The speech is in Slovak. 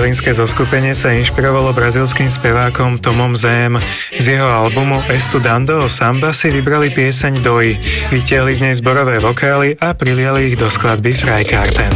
berlínske zoskupenie sa inšpirovalo brazílskym spevákom Tomom Zem. Z jeho albumu Estudando o Samba si vybrali pieseň Doi, vytiahli z nej zborové vokály a priliali ich do skladby Freikarten.